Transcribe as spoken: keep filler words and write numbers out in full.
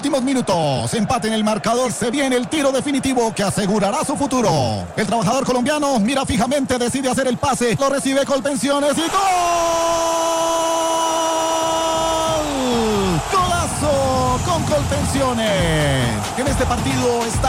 últimos minutos. Empate en el marcador. Se viene el tiro definitivo que asegurará su futuro. El trabajador colombiano mira fijamente, decide hacer el pase. Lo recibe Colpensiones y ¡gol! ¡Golazo con Colpensiones! En este partido está